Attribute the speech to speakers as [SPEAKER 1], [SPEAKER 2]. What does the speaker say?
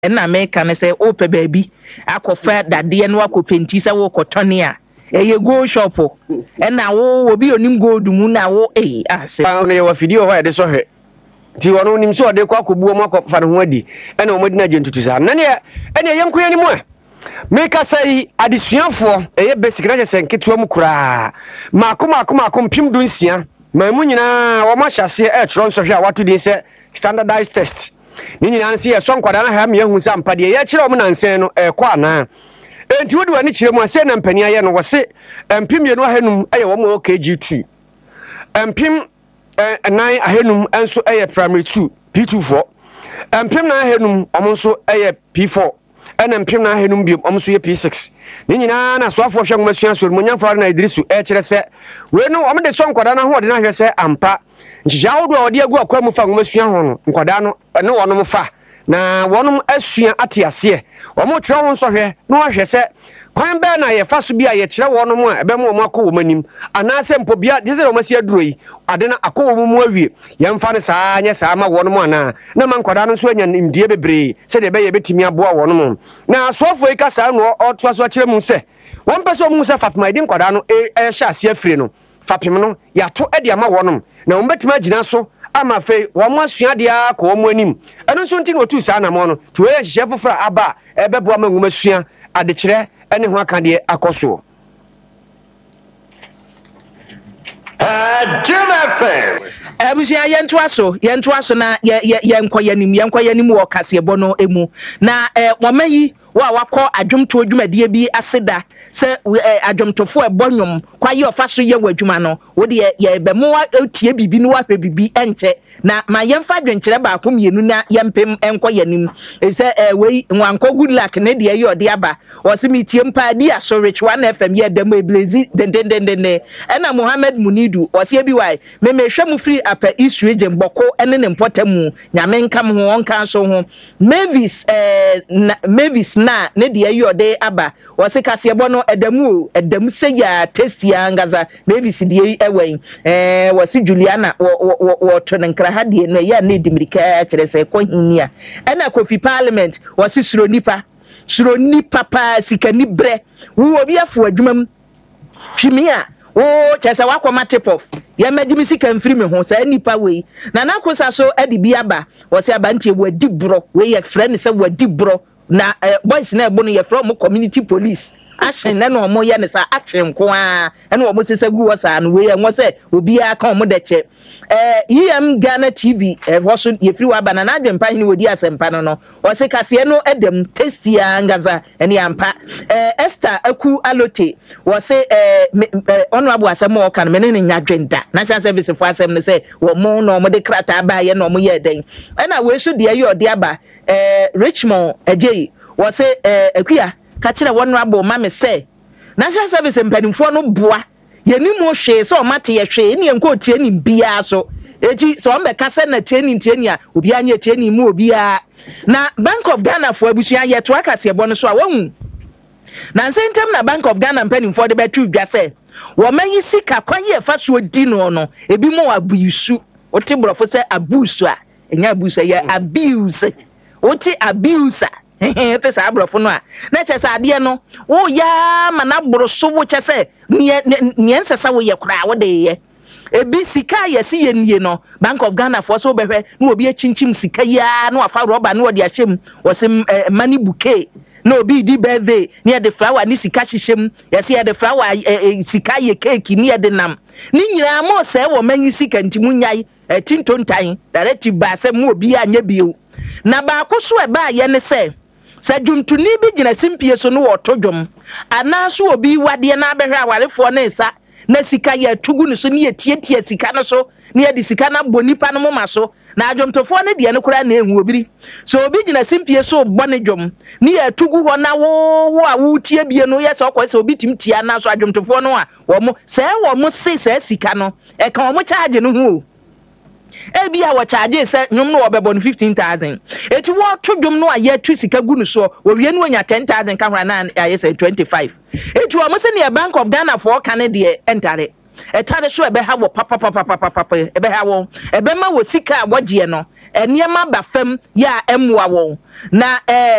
[SPEAKER 1] na America ne say o pe baabi akofa dade no akopenti say wo kotone a eye go shop na wo obi onim gold mu na wo ase
[SPEAKER 2] na ye wa video ho de so hwe ti wono nim so de kwa akobuo mu akofa ne ho adi na omodi na gentutu sa na ne ene yenko yanimu a meka sai adesuafo eye basic na jese nketua mu kura makom pim du nsia ma mu nyina wo ma hyase tro nso hwe a wato din se standardized test ni nyina nsi ye so nkwada na ha me hu sa mpa de ye kire wo na nsen no kwa na enti wodi wani kire mu ase na mpani aye no wo se mpim ye no ahanum eye wo mo KG2 mpim 9 ahanum enso eye primary 2 P24 mpim na ahanum omonso eye P4 ena mpim na ahanum bi omonso ye P6 ni nyina na so afo hwe ngomasua so mo nyamfo na Idrisu kire se we no omde so nkwada na ho de na hwe se ampa njawodo a odi agu akwa mu fa ngomasua ho no nkwada no ne wonom fa na wonom asua atiase womo twa ho nso hwe no ahwe se kwan be na ye fa so bia ye kire wonom a ebe mo akọ wo manim anase mpo bia de ze romasi aduro yi ade na akọ wo mu awie ye mfa ne saa anya saa ma wonom ana na man nkwada no so anya nimdie bebre se de be ye betimi aboa wonom na asofo yi ka saa no otoa so kire mu se won pese mu se Fatma idi nkwada no hye ase afire no fapem no ya to ade ama wonom na umbetima gina so ama fe wo mo asua de akọ wo mo anim eno so nti no tu saa na mo no to we hye fofra aba ebebo ama nguma sua ade kire ene ho aka de akoso
[SPEAKER 3] JMFM
[SPEAKER 1] abusia yento aso na yenkoyanim wo kasebo no emu na momayi wa wakọ adwomto adwumadie bi aseda se adwomtofo ebonwom kwaye ofaso ye wadwuma no wo de ye bemo etie bibi no wa hwe bibi enche na ma yemfa adwenkyere ba akom yenu na yempem enkoyanim se wei nwanko good luck ne de ye ode aba o se mitie mpa di aso rich one fm ye dem eblezi den ena Mohammed Munidu o se bi wai me hwe mu free apa East region boko ene ne mpotamu nyame nkam ho onka so ho Mavis na ne de ayode aba wo se kasebo no edam se ya testia ngaza Mavis de ewen wo se Juliana wo to nkra ha de no ya na edimirika kire se ko hinia ena Kofi Parliament wo se suro nipa pa sikani bre wo obi afo adwumam hwimia o chese wakoma tipof ya magimi sika mfiri me ho sa nipa we na nakosa so adi bi aba wo se aba ntie wadi bro we ye friend se wadi bro na boys na ebo no ye from community police action na no mo ye ne sa action ko a ene wo mo se gu wo sa no we ye ngo se obi aka mo de che EM Ghana TV wo so ye firi wa ba na adwempa hini wodi asempa no wo se kase no edem testia ngaza ene ampa Esther Aku Alote wo se onu abu asem wo kan me ne nyadwenda national service for asem ne se wo mo no mo de krata ba ye no mo ye den ena we so de ayi ode aba Richmond Ejei wo se akua ka kire wonu abo ma me se national service mpanimfo no boa yeni mo hwe so mate ye hwe ne enko tie ni bia so eji so mbe kase na tie a obi anya tie ni mu obi a na Bank of Ghana fo abusua ye to akase ebo no so a wahu na nsentem na Bank of Ghana mpanimfo de betu dwa se wo manyi sika kwan ye fa so di no ebi mo abuisu oti brofo se abusu a enya abusu ye abuse oti abuse ete sa abrofo no a na che sa ade no wo ya mana boro so wo che se nie nsesa wo ye kura wo de ye ebi sika ye si ye nie no Bank of Ghana for so behwe na obi achinchim sika ya na afa roba na odi ahyem wo se money bouquet na obi di birthday ne de flower ni sika hyehyem ye se de flower sika ye cake ni de nam ni nyira mo se wo manyi sika ntimu nyai tintontan directive ba se mo obi anya bio na ba akoso e ba ye ne se sajumtuni bi gina simpie so no wotodwom anaso obi wade na abehwe awarefo na esa na sika ya tugu no so ne yetietie sika no so ne yedi sika na bonipa no moma so na adwomtofo ne de ne kura na ehu obiri so obi gina simpie so bone dwom ne ya tugu ho na wo a wo tie bie no yes okwese obi timtia na so adwomtofo no a wo mo se wo mo se sika no e kan wo mo charge no hu ebi a wo charge se nwom no obebo no 15,000 eti wo to dwom no aye tu sika gu no so wo wie no onya 10,000 ka hora na aye se 25 eti wo mo se ne Bank of Ghana for kan de entare etare so ebe ha wo papa ebe ha wo ebe ma wo sika a wo je no eniema ba fam ya emwa wo na